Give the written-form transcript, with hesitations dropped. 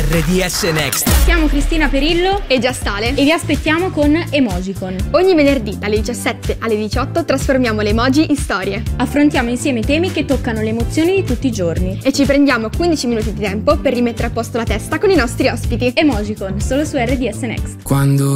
RDS Next. Siamo Cristina Perillo e Giastale e vi aspettiamo con Emojicon. Ogni venerdì dalle 17 alle 18 trasformiamo le emoji in storie. Affrontiamo insieme temi che toccano le emozioni di tutti i giorni e ci prendiamo 15 minuti di tempo per rimettere a posto la testa con i nostri ospiti. Emojicon, solo su RDS Next. Quando